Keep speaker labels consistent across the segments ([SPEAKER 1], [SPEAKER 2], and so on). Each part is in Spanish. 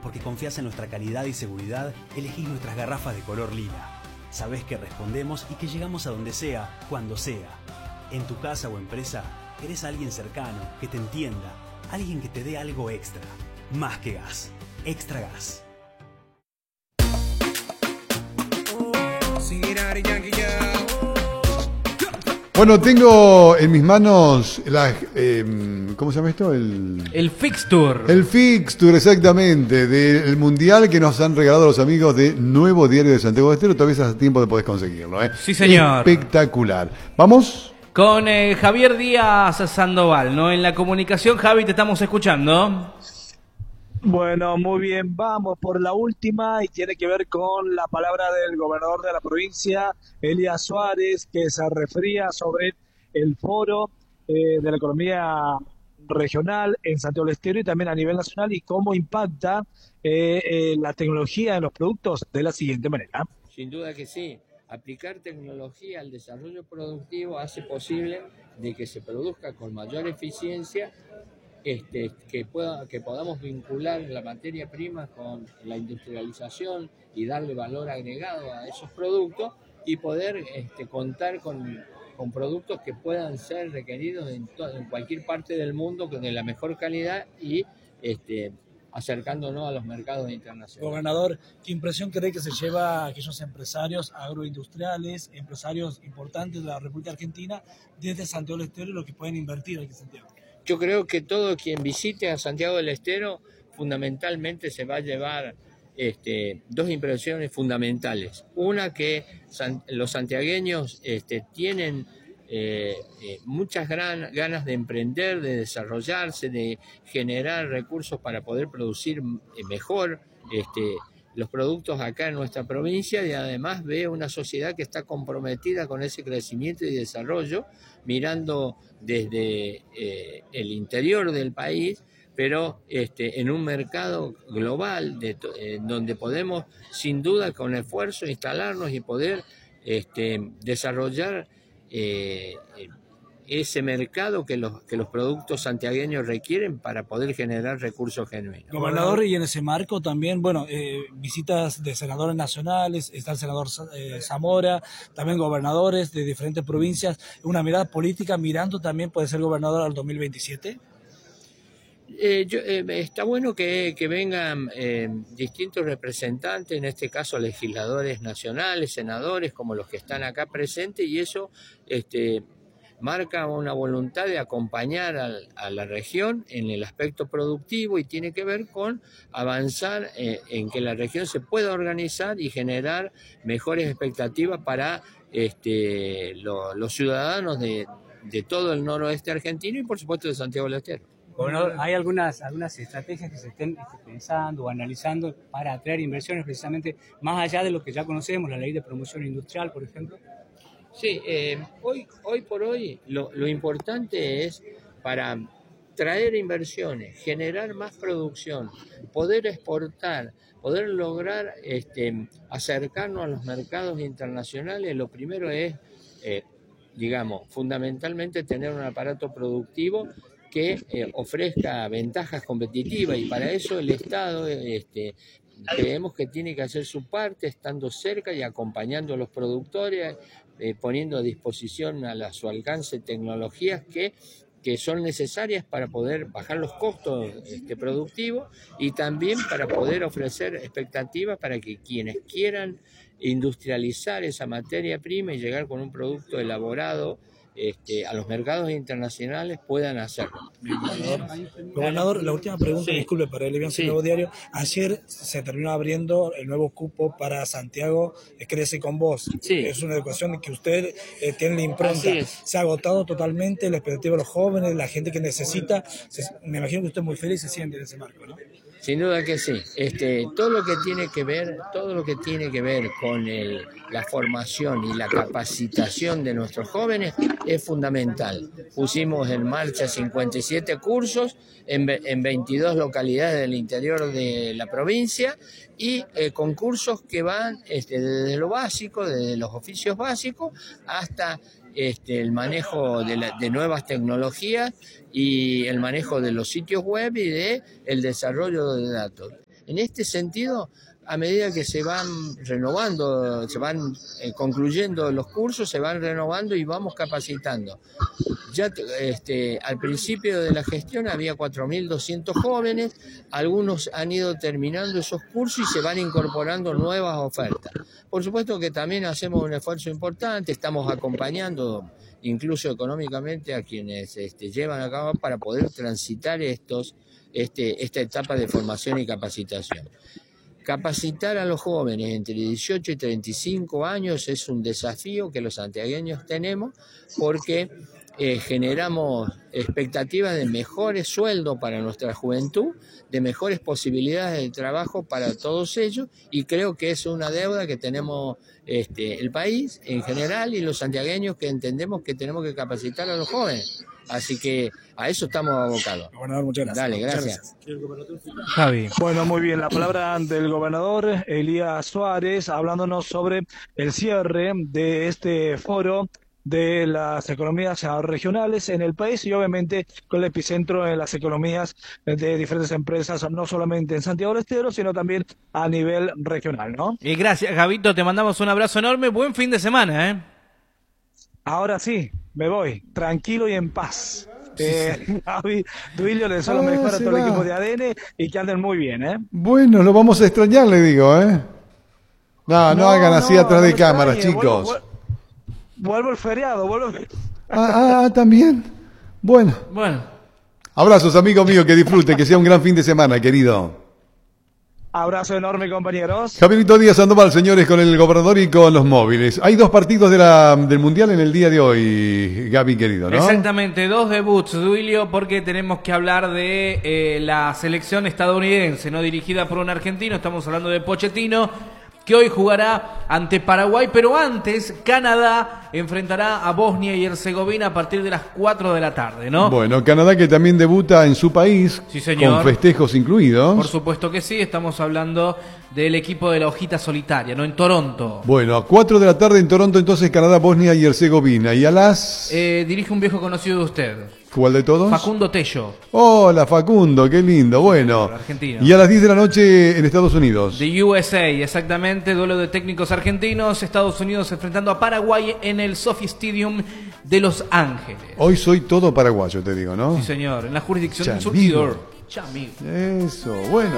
[SPEAKER 1] Porque confías en nuestra calidad y seguridad, elegís nuestras garrafas de color lila. Sabés que respondemos y que llegamos a donde sea, cuando sea. En tu casa o empresa, querés a alguien cercano, que te entienda, alguien que te dé algo extra. Más que gas. Extra Gas.
[SPEAKER 2] Bueno, tengo en mis manos ¿cómo se llama esto?
[SPEAKER 3] El fixture.
[SPEAKER 2] El fixture, exactamente, del mundial que nos han regalado los amigos de Nuevo Diario de Santiago del Estero. Todavía hace tiempo de podés conseguirlo, ¿eh?
[SPEAKER 3] Sí, señor.
[SPEAKER 2] Espectacular. ¿Vamos?
[SPEAKER 3] Con Javier Díaz Sandoval, ¿no? En la comunicación, Javi, te estamos escuchando.
[SPEAKER 4] Bueno, muy bien, vamos por la última y tiene que ver con la palabra del gobernador de la provincia, Elías Suárez, que se refería sobre el foro de la economía regional en Santiago del Estero y también a nivel nacional y cómo impacta la tecnología en los productos de la siguiente manera.
[SPEAKER 5] Sin duda que sí. Aplicar tecnología al desarrollo productivo hace posible de que se produzca con mayor eficiencia, que podamos vincular la materia prima con la industrialización y darle valor agregado a esos productos y poder contar con productos que puedan ser requeridos en cualquier parte del mundo de la mejor calidad y acercándonos a los mercados internacionales.
[SPEAKER 4] Gobernador, ¿qué impresión cree que se lleva a aquellos empresarios agroindustriales, empresarios importantes de la República Argentina desde Santiago del Estero y lo que pueden invertir aquí en Santiago?
[SPEAKER 5] Yo creo que todo quien visite a Santiago del Estero fundamentalmente se va a llevar dos impresiones fundamentales. Una, que los santiagueños tienen muchas ganas de emprender, de desarrollarse, de generar recursos para poder producir mejor los productos acá en nuestra provincia, y además ve una sociedad que está comprometida con ese crecimiento y desarrollo, mirando desde el interior del país, pero en un mercado global donde podemos sin duda con esfuerzo instalarnos y poder desarrollar ese mercado que los productos santiagueños requieren para poder generar recursos genuinos.
[SPEAKER 4] Gobernador, y en ese marco también, visitas de senadores nacionales, está el senador Zamora, también gobernadores de diferentes provincias, una mirada política mirando también puede ser gobernador al 2027.
[SPEAKER 5] Está bueno que vengan distintos representantes, en este caso legisladores nacionales, senadores, como los que están acá presentes, y eso marca una voluntad de acompañar a la región en el aspecto productivo y tiene que ver con avanzar en que la región se pueda organizar y generar mejores expectativas para los ciudadanos de todo el noroeste argentino y por supuesto de Santiago del Estero.
[SPEAKER 6] Gobernador, ¿hay algunas estrategias que se estén pensando o analizando para atraer inversiones precisamente más allá de lo que ya conocemos, la ley de promoción industrial, por ejemplo?
[SPEAKER 5] Sí, hoy por hoy lo importante es, para traer inversiones, generar más producción, poder exportar, poder lograr acercarnos a los mercados internacionales, lo primero es, fundamentalmente tener un aparato productivo que ofrezca ventajas competitivas, y para eso el Estado creemos que tiene que hacer su parte, estando cerca y acompañando a los productores, poniendo a disposición su alcance tecnologías que son necesarias para poder bajar los costos productivos y también para poder ofrecer expectativas para que quienes quieran industrializar esa materia prima y llegar con un producto elaborado a los mercados internacionales puedan hacerlo.
[SPEAKER 4] Gobernador, la última pregunta,
[SPEAKER 5] sí.
[SPEAKER 4] Disculpe, para el
[SPEAKER 5] Sí.
[SPEAKER 4] Nuevo Diario. Ayer se terminó abriendo el nuevo cupo para Santiago Crece con Vos.
[SPEAKER 5] Sí.
[SPEAKER 4] Es una educación que usted tiene la impronta.
[SPEAKER 5] Así es.
[SPEAKER 4] Se ha agotado totalmente la expectativa de los jóvenes, la gente que necesita. Me imagino que usted es muy feliz y se siente en ese marco, ¿no?
[SPEAKER 5] Sin duda que sí. Todo lo que tiene que ver con la formación y la capacitación de nuestros jóvenes es fundamental. Pusimos en marcha 57 cursos en 22 localidades del interior de la provincia y con cursos que van desde lo básico, desde los oficios básicos hasta el manejo de nuevas tecnologías y el manejo de los sitios web y el desarrollo de datos. En este sentido, a medida que se van renovando, se van concluyendo los cursos, se van renovando y vamos capacitando. Ya al principio de la gestión había 4.200 jóvenes, algunos han ido terminando esos cursos y se van incorporando nuevas ofertas. Por supuesto que también hacemos un esfuerzo importante, estamos acompañando incluso económicamente a quienes llevan a cabo para poder transitar esta etapa de formación y capacitación. Capacitar a los jóvenes entre 18 y 35 años es un desafío que los santiagueños tenemos porque generamos expectativas de mejores sueldos para nuestra juventud, de mejores posibilidades de trabajo para todos ellos, y creo que es una deuda que tenemos el país en general y los santiagueños, que entendemos que tenemos que capacitar a los jóvenes. Así que a eso estamos abocados.
[SPEAKER 4] Gobernador, muchas gracias.
[SPEAKER 5] Dale, gracias.
[SPEAKER 3] Javi.
[SPEAKER 4] Bueno, muy bien, la palabra del gobernador Elías Suárez, hablándonos sobre el cierre de este foro de las economías regionales en el país y obviamente con el epicentro en las economías de diferentes empresas, no solamente en Santiago del Estero, sino también a nivel regional, ¿no?
[SPEAKER 3] Y gracias, Javito, te mandamos un abrazo enorme, buen fin de semana, ¿eh?
[SPEAKER 4] Ahora sí, me voy, tranquilo y en paz. Javi, Duilio, le deseo lo mejor a todo el equipo de ADN y que anden muy bien, ¿eh?
[SPEAKER 2] Bueno, lo vamos a extrañar, le digo, ¿eh? No hagan así atrás de cámaras, chicos.
[SPEAKER 4] Vuelvo el feriado,
[SPEAKER 2] También. Bueno. Abrazos, amigos míos, que disfruten, que sea un gran fin de semana, querido.
[SPEAKER 4] Abrazo enorme, compañeros.
[SPEAKER 2] Javierito Díaz Sandoval, señores, con el gobernador y con los móviles. Hay 2 partidos del Mundial en el día de hoy, Gaby, querido, ¿no?
[SPEAKER 3] Exactamente, 2 debuts, Duilio, porque tenemos que hablar de la selección estadounidense, no dirigida por un argentino, estamos hablando de Pochettino, que hoy jugará ante Paraguay, pero antes Canadá enfrentará a Bosnia y Herzegovina a partir de las 4 de la tarde, ¿no?
[SPEAKER 2] Bueno, Canadá que también debuta en su país,
[SPEAKER 3] sí, señor,
[SPEAKER 2] con festejos incluidos.
[SPEAKER 3] Por supuesto que sí, estamos hablando del equipo de la hojita solitaria, ¿no? En Toronto.
[SPEAKER 2] Bueno, a 4 de la tarde en Toronto, entonces Canadá, Bosnia y Herzegovina. Y a las...
[SPEAKER 3] dirige un viejo conocido de usted.
[SPEAKER 2] ¿Cuál de todos?
[SPEAKER 3] Facundo Tello.
[SPEAKER 2] Hola, Facundo, qué lindo. Bueno,
[SPEAKER 3] argentino.
[SPEAKER 2] Y a las 10 de la noche en Estados Unidos.
[SPEAKER 3] The USA, exactamente, duelo de técnicos argentinos, Estados Unidos enfrentando a Paraguay en el SoFi Stadium de Los Ángeles.
[SPEAKER 2] Hoy soy todo paraguayo, te digo, ¿no?
[SPEAKER 3] Sí, señor, en la jurisdicción del
[SPEAKER 2] Surtidor.
[SPEAKER 3] Chamigo.
[SPEAKER 2] Eso,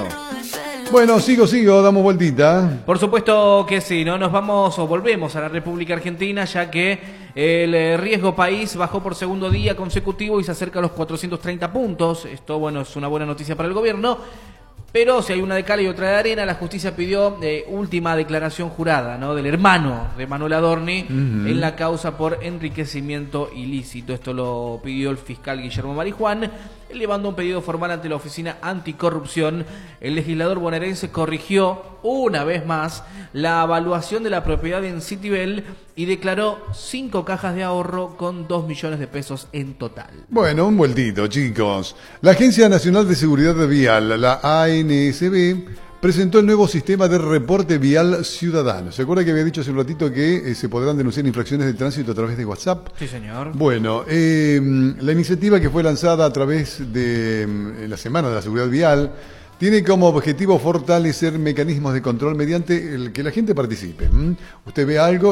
[SPEAKER 2] bueno, sigo, damos vueltita.
[SPEAKER 3] Por supuesto que sí, ¿no? Nos vamos o volvemos a la República Argentina, ya que el riesgo país bajó por segundo día consecutivo y se acerca a los 430 puntos. Esto, bueno, es una buena noticia para el gobierno. Pero si hay una de cal y otra de arena, la justicia pidió última declaración jurada, ¿no? Del hermano de Manuel Adorni en la causa por enriquecimiento ilícito. Esto lo pidió el fiscal Guillermo Marijuán, elevando un pedido formal ante la Oficina Anticorrupción. El legislador bonaerense corrigió una vez más la evaluación de la propiedad en Citibel y declaró 5 cajas de ahorro con 2 millones de pesos en total.
[SPEAKER 2] Bueno, un vueltito, chicos. La Agencia Nacional de Seguridad Vial, la ANSB, presentó el nuevo sistema de reporte vial ciudadano. ¿Se acuerda que había dicho hace un ratito que se podrán denunciar infracciones de tránsito a través de WhatsApp?
[SPEAKER 3] Sí, señor.
[SPEAKER 2] Bueno, la iniciativa que fue lanzada a través de la Semana de la Seguridad Vial tiene como objetivo fortalecer mecanismos de control mediante el que la gente participe. Usted ve algo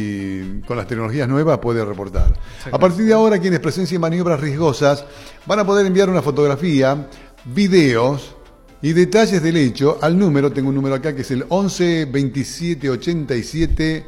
[SPEAKER 2] y con las tecnologías nuevas puede reportar. A partir de ahora, quienes presencien maniobras riesgosas van a poder enviar una fotografía, videos y detalles del hecho al número, tengo un número acá que es el 11 27 87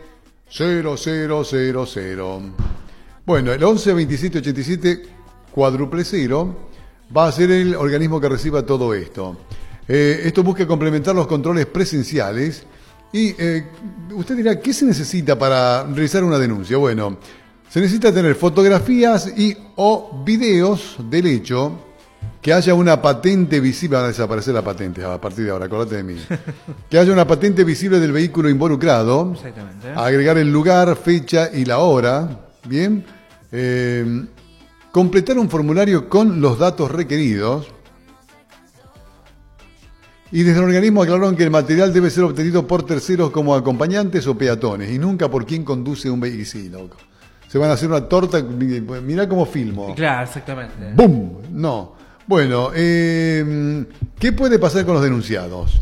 [SPEAKER 2] 0000. Bueno, el 11 27 87 cuádruple 0 va a ser el organismo que reciba todo esto. Esto busca complementar los controles presenciales y usted dirá, ¿qué se necesita para realizar una denuncia? Bueno, se necesita tener fotografías y o videos del hecho, que haya una patente visible, van a desaparecer la patente a partir de ahora, acordate de mí, que haya una patente visible del vehículo involucrado,
[SPEAKER 3] exactamente,
[SPEAKER 2] agregar el lugar, fecha y la hora, bien, completar un formulario con los datos requeridos. Y desde el organismo aclararon que el material debe ser obtenido por terceros como acompañantes o peatones y nunca por quien conduce un vehículo. Sí, loco. Se van a hacer una torta, mirá cómo filmo.
[SPEAKER 3] Claro, exactamente.
[SPEAKER 2] ¡Bum! No. Bueno, ¿qué puede pasar con los denunciados?